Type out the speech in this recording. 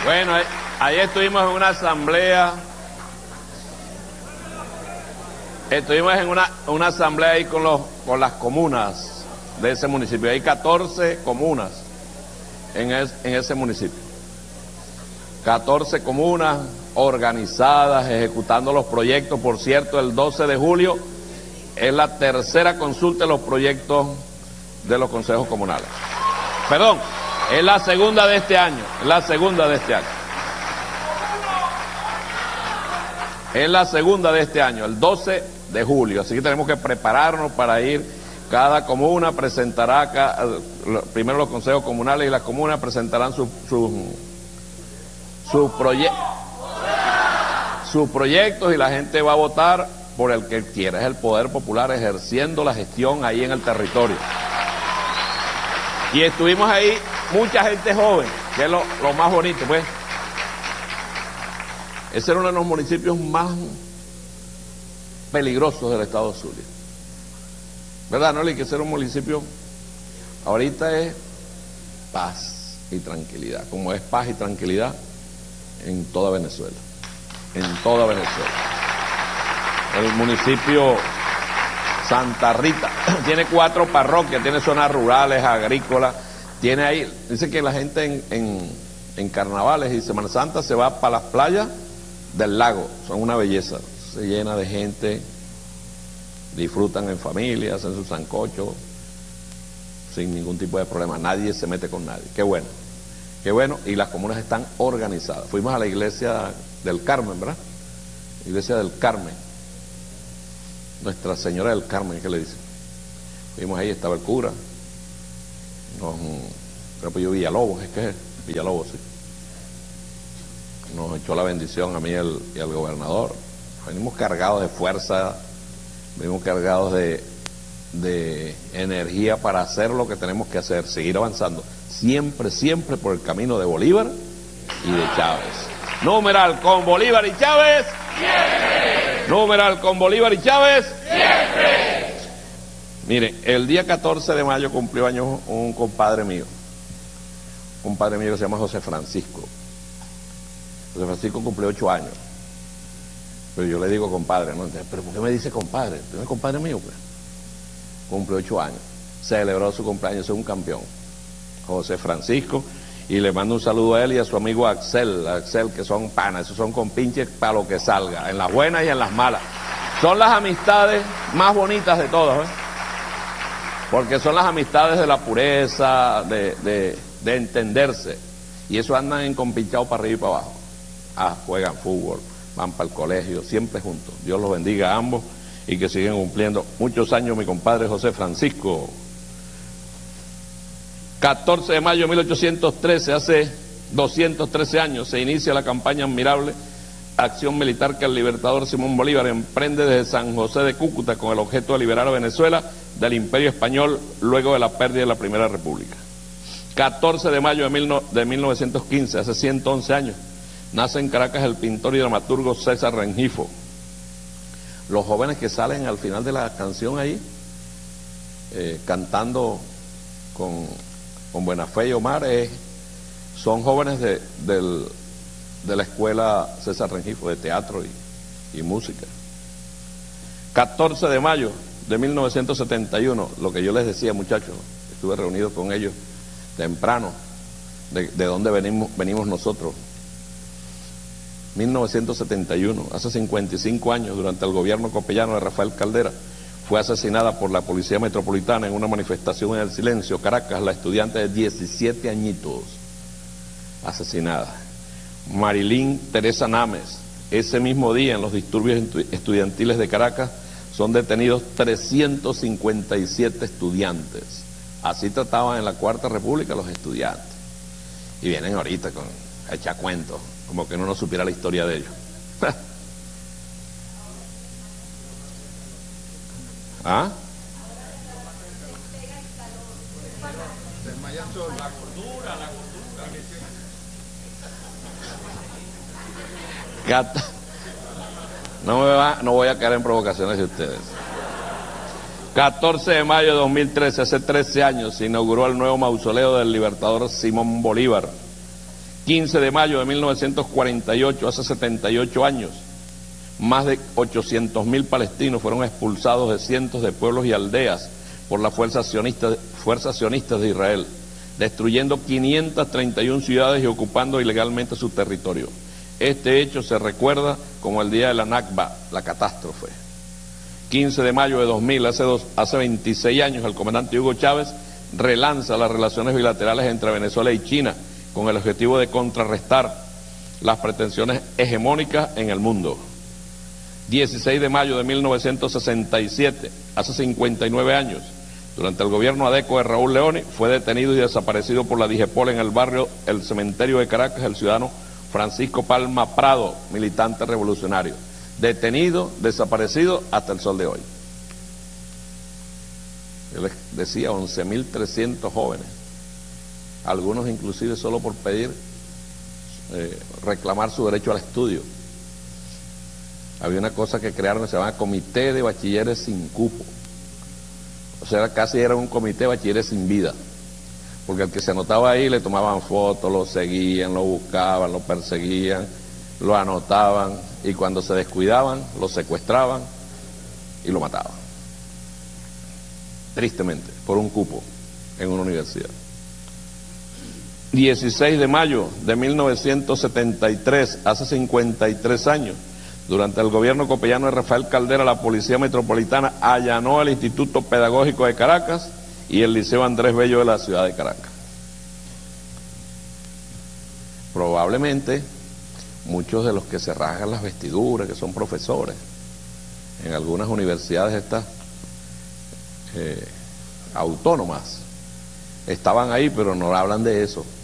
Bueno, ahí estuvimos en una asamblea. Estuvimos en una asamblea ahí con las comunas de ese municipio. Hay 14 comunas en ese municipio. 14 comunas organizadas, ejecutando los proyectos. Por cierto, el 12 de julio es la tercera consulta de los proyectos de los consejos comunales. Perdón, es la segunda de este año. Es la segunda de este año. Es la segunda de este año, el 12 de julio. Así que tenemos que prepararnos para ir. Cada comuna presentará, primero los consejos comunales y las comunas presentarán sus proyectos y la gente va a votar por el que quiera. Es el poder popular ejerciendo la gestión ahí en el territorio. Y estuvimos ahí mucha gente joven, que es lo más bonito, pues. Ese era uno de los municipios más peligrosos del estado Zulia. ¿Verdad, Noli? Que ese era un municipio, ahorita es paz y tranquilidad, como es paz y tranquilidad en toda Venezuela. En toda Venezuela. El municipio Santa Rita tiene 4 parroquias, tiene zonas rurales, agrícolas, tiene ahí, dice que la gente en carnavales y Semana Santa se va para las playas del lago, son una belleza, se llena de gente, disfrutan en familia, hacen su sancocho sin ningún tipo de problema, nadie se mete con nadie. Qué bueno, y las comunas están organizadas. Fuimos a la iglesia del Carmen, ¿verdad? Iglesia del Carmen, Nuestra Señora del Carmen, ¿qué le dicen? Fuimos ahí, estaba el cura, creo que yo Villalobos, es que es Villalobos, sí. Nos echó la bendición a mí y al gobernador. Venimos cargados de fuerza, venimos cargados de energía para hacer lo que tenemos que hacer, seguir avanzando, siempre por el camino de Bolívar y de Chávez. Numeral con Bolívar y Chávez. Siempre. Numeral con Bolívar y Chávez. Siempre. Mire, el día 14 de mayo cumplió años un compadre mío que se llama José Francisco. José Francisco cumplió 8 años. Pero yo le digo compadre, ¿no? Entonces, ¿pero por qué me dice compadre? ¿Tú eres compadre mío, pues? Cumplió 8 años. Celebró su cumpleaños, es un campeón. José Francisco. Y le mando un saludo a él y a su amigo Axel, que son panas, esos son compinches para lo que salga, en las buenas y en las malas. Son las amistades más bonitas de todas, ¿eh? Porque son las amistades de la pureza, de entenderse. Y eso andan en compinchados para arriba y para abajo. Juegan fútbol, van para el colegio, siempre juntos. Dios los bendiga a ambos y que sigan cumpliendo muchos años mi compadre José Francisco. 14 de mayo de 1813, hace 213 años, se inicia la campaña admirable, acción militar que el libertador Simón Bolívar emprende desde San José de Cúcuta con el objeto de liberar a Venezuela del Imperio Español luego de la pérdida de la Primera República. 14 de mayo de 1915, hace 111 años, nace en Caracas el pintor y dramaturgo César Rengifo. Los jóvenes que salen al final de la canción ahí, cantando con Buena Fe y Omar, son jóvenes de la escuela César Rengifo de teatro y música. 14 de mayo de 1971, lo que yo les decía, muchachos, estuve reunido con ellos temprano, de dónde venimos nosotros. 1971, hace 55 años, durante el gobierno copellano de Rafael Caldera, fue asesinada por la Policía Metropolitana en una manifestación en el silencio, Caracas, la estudiante de 17 añitos, asesinada. Marilyn Teresa Names, ese mismo día en los disturbios estudiantiles de Caracas, son detenidos 357 estudiantes. Así trataban en la Cuarta República los estudiantes. Y vienen ahorita con echar cuentos, como que uno no supiera la historia de ellos. ¿Ah? No voy a caer en provocaciones de ustedes. 14 de mayo de 2013, hace 13 años, se inauguró el nuevo mausoleo del libertador Simón Bolívar. 15 de mayo de 1948, hace 78 años, más de 800.000 palestinos fueron expulsados de cientos de pueblos y aldeas por las fuerzas sionistas de Israel, destruyendo 531 ciudades y ocupando ilegalmente su territorio. Este hecho se recuerda como el día de la Nakba, la catástrofe. 15 de mayo de 2000, hace 26 años, el comandante Hugo Chávez relanza las relaciones bilaterales entre Venezuela y China con el objetivo de contrarrestar las pretensiones hegemónicas en el mundo. 16 de mayo de 1967, hace 59 años, durante el gobierno adeco de Raúl Leoni, fue detenido y desaparecido por la DIGEPOL en el barrio El Cementerio de Caracas el ciudadano Francisco Palma Prado, militante revolucionario. Detenido, desaparecido hasta el sol de hoy. Yo les decía, 11.300 jóvenes, algunos inclusive solo por pedir, reclamar su derecho al estudio. Había una cosa que crearon que se llama Comité de Bachilleres sin Cupo. O sea, casi era un comité de bachilleres sin vida, porque el que se anotaba ahí le tomaban fotos, lo seguían, lo buscaban, lo perseguían, lo anotaban, y cuando se descuidaban, lo secuestraban y lo mataban. Tristemente, por un cupo en una universidad. 16 de mayo de 1973, hace 53 años, durante el gobierno copellano de Rafael Caldera, la Policía Metropolitana allanó el Instituto Pedagógico de Caracas y el Liceo Andrés Bello de la ciudad de Caracas. Probablemente muchos de los que se rasgan las vestiduras, que son profesores en algunas universidades estas autónomas, estaban ahí, pero no hablan de eso.